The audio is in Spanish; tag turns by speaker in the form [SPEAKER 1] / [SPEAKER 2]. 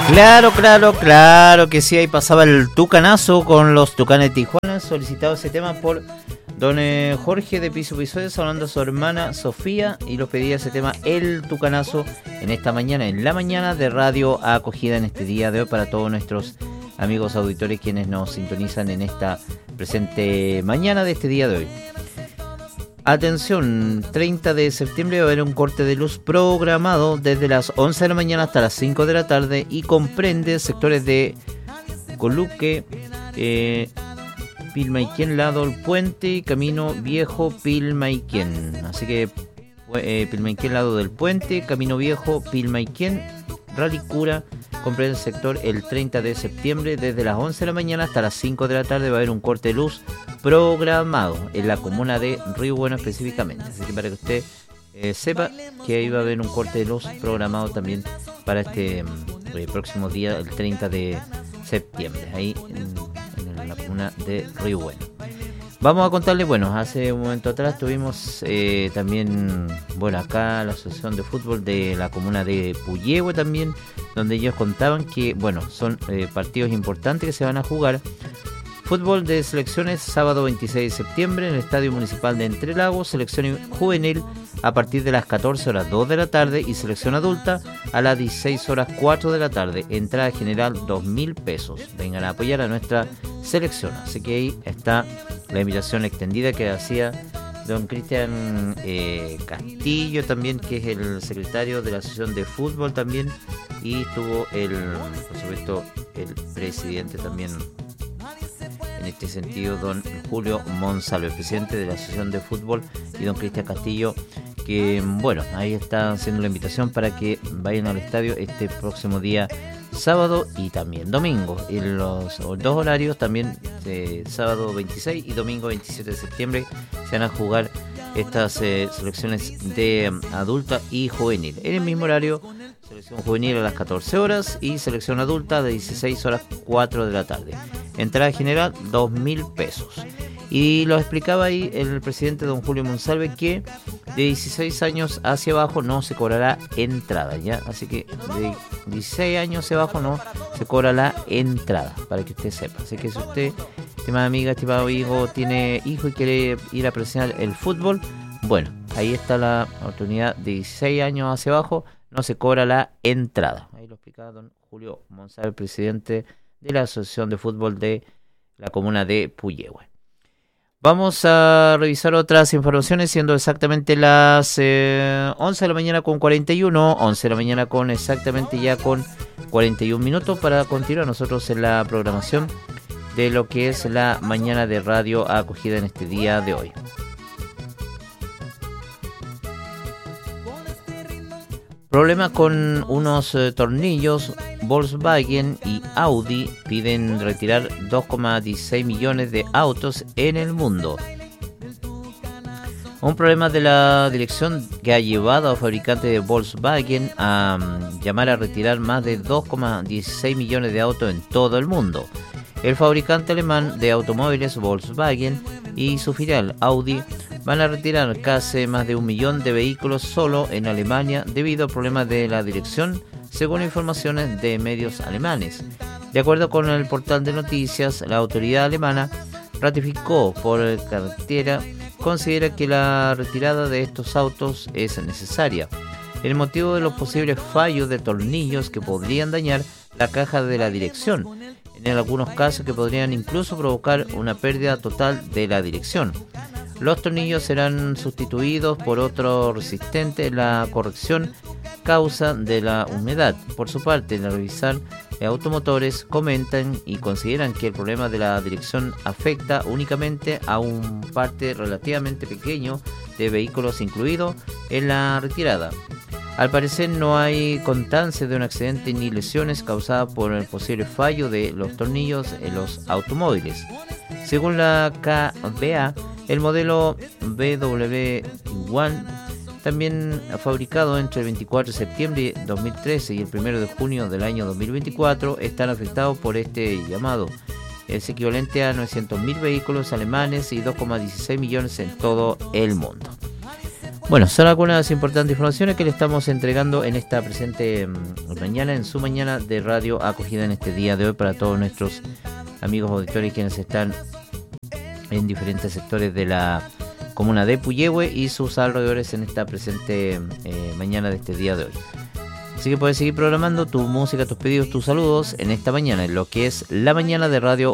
[SPEAKER 1] Claro que sí, ahí pasaba el tucanazo con los Tucanes de Tijuana, solicitado ese tema por don Jorge de Piso Pisodes, hablando a su hermana Sofía, y lo pedía ese tema, el tucanazo, en la mañana de Radio Acogida en este día de hoy, para todos nuestros amigos auditores quienes nos sintonizan en esta presente mañana de este día de hoy. Atención, 30 de septiembre va a haber un corte de luz programado desde las 11 de la mañana hasta las 5 de la tarde y comprende sectores de Coluque, Pilmaiquén, lado el puente, Camino Viejo, Pilmaiquén. Así que Pilmaiquén, lado del puente, Camino Viejo, Pilmaiquén, Ralicura, comprende el sector el 30 de septiembre desde las 11 de la mañana hasta las 5 de la tarde va a haber un corte de luz programado en la comuna de Río Bueno específicamente. Así que para que usted sepa que ahí va a haber un corte de luz programado también para este próximo día, el 30 de septiembre, ahí en la comuna de Río Bueno. Vamos a contarles, hace un momento atrás tuvimos también, acá la Asociación de Fútbol de la comuna de Puyehue también, donde ellos contaban que, son partidos importantes que se van a jugar. Fútbol de selecciones, sábado 26 de septiembre en el Estadio Municipal de Entre Lagos, selección juvenil a partir de las 14 horas 2 de la tarde y selección adulta a las 16 horas 4 de la tarde. Entrada general 2.000 pesos. Vengan a apoyar a nuestra selección. Así que ahí está la invitación extendida que hacía don Cristian Castillo también, que es el secretario de la Asociación de Fútbol también, y estuvo por supuesto, el presidente también. En este sentido, don Julio Monsalve, presidente de la Asociación de Fútbol, y don Cristian Castillo, que ahí está haciendo la invitación para que vayan al estadio este próximo día sábado y también domingo. En los dos horarios también, sábado 26 y domingo 27 de septiembre, se van a jugar estas selecciones de adulta y juvenil. En el mismo horario, selección juvenil a las 14 horas y selección adulta de 16 horas 4 de la tarde. Entrada general 2.000 pesos. Y lo explicaba ahí el presidente don Julio Monsalve, que de 16 años hacia abajo no se cobrará entrada, ¿ya? Así que de 16 años hacia abajo no se cobra la entrada, para que usted sepa. Así que si usted, estimada amiga, estimado amigo, tiene hijo y quiere ir a presenciar el fútbol, ahí está la oportunidad. De 16 años hacia abajo no se cobra la entrada. Ahí lo explicaba don Julio Monsalve, presidente de la Asociación de Fútbol de la comuna de Puyehue. Vamos a revisar otras informaciones, siendo exactamente las 11 de la mañana con 41, 11 de la mañana con exactamente ya con 41 minutos, para continuar nosotros en la programación de lo que es la mañana de Radio Acogida en este día de hoy. Problemas con unos tornillos. Volkswagen y Audi piden retirar 2,16 millones de autos en el mundo. Un problema de la dirección que ha llevado a fabricantes de Volkswagen a llamar a retirar más de 2,16 millones de autos en todo el mundo. El fabricante alemán de automóviles Volkswagen y su filial Audi van a retirar casi más de 1 millón de vehículos solo en Alemania debido a problemas de la dirección, según informaciones de medios alemanes. De acuerdo con el portal de noticias, la autoridad alemana ratificó por carretera, considera que la retirada de estos autos es necesaria. El motivo de los posibles fallos de tornillos que podrían dañar la caja de la dirección, en algunos casos que podrían incluso provocar una pérdida total de la dirección. Los tornillos serán sustituidos por otro resistente. La corrección causa de la humedad. Por su parte, al revisar automotores, comentan y consideran que el problema de la dirección afecta únicamente a un parte relativamente pequeño de vehículos incluidos en la retirada. Al parecer no hay constancia de un accidente ni lesiones causadas por el posible fallo de los tornillos en los automóviles. Según la KBA, el modelo BW1, también fabricado entre el 24 de septiembre de 2013 y el 1 de junio del año 2024, están afectados por este llamado. Es equivalente a 900.000 vehículos alemanes y 2,16 millones en todo el mundo. Bueno, son algunas importantes informaciones que le estamos entregando en esta presente mañana, en su mañana de radio acogida en este día de hoy para todos nuestros amigos auditores quienes están en diferentes sectores de la comuna de Puyehue y sus alrededores en esta presente mañana de este día de hoy. Así que puedes seguir programando tu música, tus pedidos, tus saludos en esta mañana, en lo que es la mañana de radio